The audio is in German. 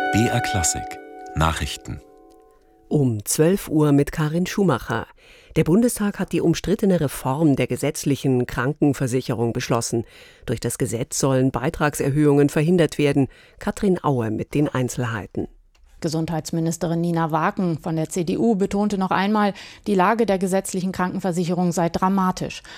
BR Klassik Nachrichten Um 12 Uhr mit Karin Schumacher. Der Bundestag hat die umstrittene Reform der gesetzlichen Krankenversicherung beschlossen. Durch das Gesetz sollen Beitragserhöhungen verhindert werden. Katrin Aue mit den Einzelheiten. Gesundheitsministerin Nina Wagen von der CDU betonte noch einmal, die Lage der gesetzlichen Krankenversicherung sei dramatisch.